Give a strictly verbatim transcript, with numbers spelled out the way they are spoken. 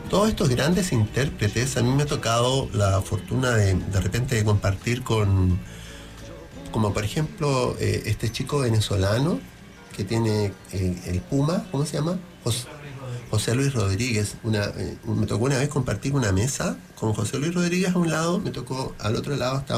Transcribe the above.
todos estos grandes intérpretes, a mí me ha tocado la fortuna de de repente de compartir con, como por ejemplo, eh, este chico venezolano que tiene eh, el Puma, ¿cómo se llama? Jos- José Luis Rodríguez. Una, eh, me tocó una vez compartir una mesa con José Luis Rodríguez a un lado, me tocó al otro lado estaba